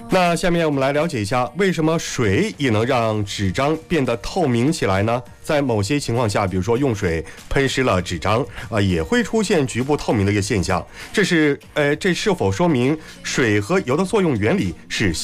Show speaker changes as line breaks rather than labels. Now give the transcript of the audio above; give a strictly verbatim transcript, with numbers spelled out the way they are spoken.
那下面我们来了解一下，为什么水也能让纸张变得透明起来呢？在某些情况下，比如说用水喷湿了纸张啊，也会出现局部透明的一个现象。这是呃，这是否说明水和油的作用原理是